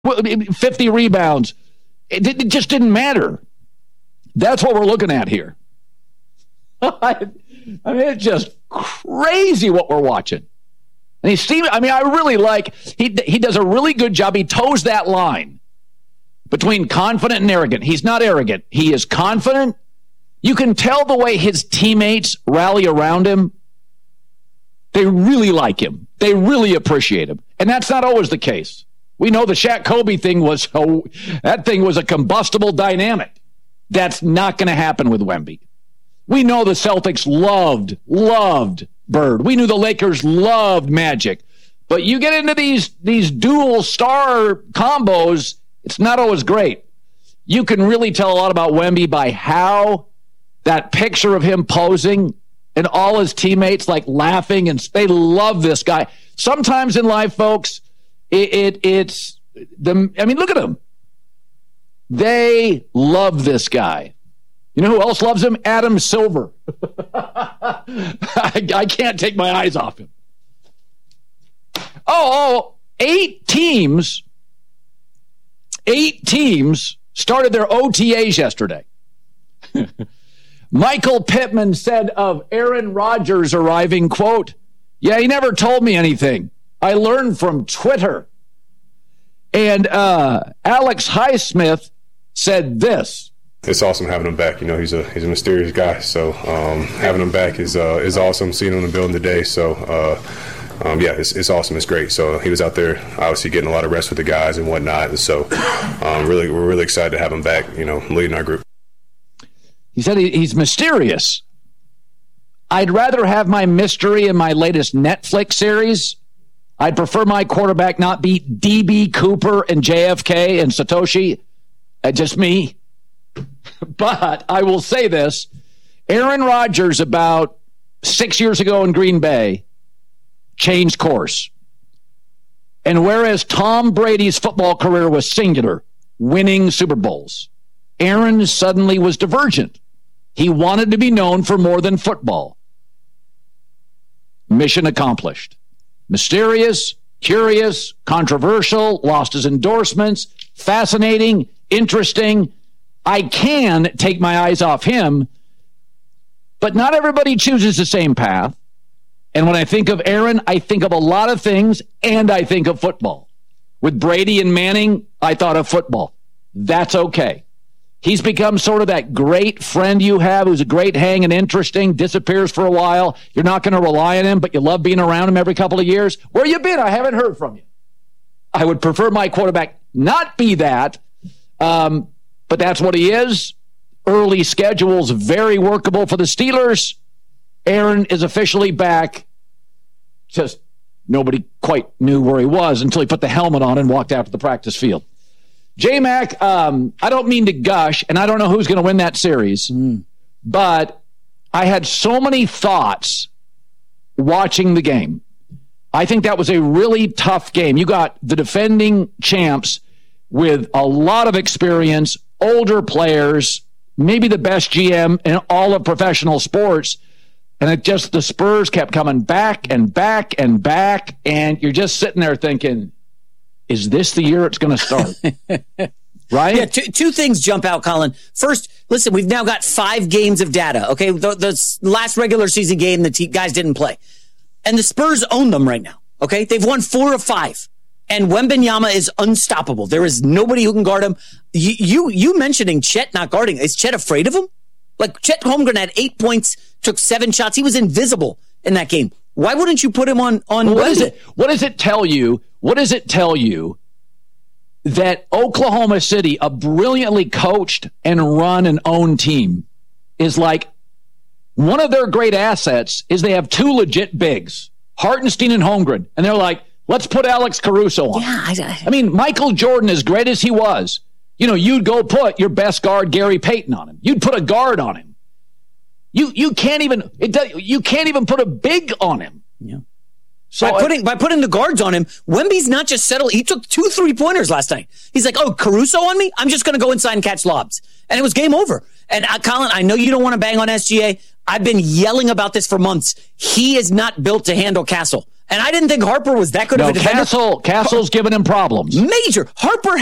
50 rebounds. It just didn't matter. That's what we're looking at here. I mean, it's just crazy what we're watching. And I really like, he does a really good job. He toes that line between confident and arrogant. He's not arrogant. He is confident. You can tell the way his teammates rally around him. They really like him. They really appreciate him. And that's not always the case. We know the Shaq Kobe thing was a combustible dynamic. That's not going to happen with Wemby. We know the Celtics loved Bird. We knew the Lakers loved Magic. But you get into these dual star combos, it's not always great. You can really tell a lot about Wemby by how that picture of him posing and all his teammates like laughing, and they love this guy. Sometimes in life, folks, it's look at him. They love this guy. You know who else loves him? Adam Silver. I can't take my eyes off him. Eight teams started their OTAs yesterday. Michael Pittman said of Aaron Rodgers arriving, quote, "Yeah, he never told me anything. I learned from Twitter." And Alex Highsmith said this. It's awesome having him back. You know, he's a mysterious guy. So having him back is awesome. Seeing him in the building today. So it's awesome. It's great. So he was out there, obviously getting a lot of rest with the guys and whatnot. And so we're really excited to have him back. You know, leading our group. He said he's mysterious. I'd rather have my mystery in my latest Netflix series. I'd prefer my quarterback not be D.B. Cooper and JFK and Satoshi. Just me. But I will say this. Aaron Rodgers, about 6 years ago in Green Bay, changed course. And whereas Tom Brady's football career was singular, winning Super Bowls, Aaron suddenly was divergent. He wanted to be known for more than football. Mission accomplished. Mysterious, curious, controversial, lost his endorsements, fascinating, interesting. I can take my eyes off him, but not everybody chooses the same path. And when I think of Aaron, I think of a lot of things, and I think of football. With Brady and Manning, I thought of football. That's okay. He's become sort of that great friend you have who's a great hang and interesting, disappears for a while. You're not going to rely on him, but you love being around him every couple of years. Where you been? I haven't heard from you. I would prefer my quarterback not be that, but that's what he is. Early schedule's very workable for the Steelers. Aaron is officially back. Just nobody quite knew where he was until he put the helmet on and walked out to the practice field. J-Mac, I don't mean to gush, and I don't know who's going to win that series, but I had so many thoughts watching the game. I think that was a really tough game. You got the defending champs with a lot of experience, older players, maybe the best GM in all of professional sports, and the Spurs kept coming back and back and back, and you're just sitting there thinking, is this the year it's going to start? Right? Yeah, two things jump out, Colin. First, listen, we've now got 5 games of data, okay? The last regular season game, the guys didn't play. And the Spurs own them right now, okay? They've won 4 of 5. And Wembanyama is unstoppable. There is nobody who can guard him. You mentioning Chet not guarding. Is Chet afraid of him? Like, Chet Holmgren had 8 points, took 7 shots. He was invisible in that game. Why wouldn't you put him on Wemby? What does it tell you? What does it tell you that Oklahoma City, a brilliantly coached and run and owned team, is like, one of their great assets is they have 2 legit bigs, Hartenstein and Holmgren. And they're like, let's put Alex Caruso on. Yeah, I mean, Michael Jordan, as great as he was, you'd go put your best guard, Gary Payton, on him. You'd put a guard on him. You can't even put a big on him. Yeah. So by putting the guards on him, Wemby's not just settled. He took 2 3-pointers last night. He's like, oh, Caruso on me? I'm just going to go inside and catch lobs. And it was game over. And Colin, I know you don't want to bang on SGA. I've been yelling about this for months. He is not built to handle Castle. And I didn't think Harper was that good of a defender. Castle's giving him problems. Major. Harper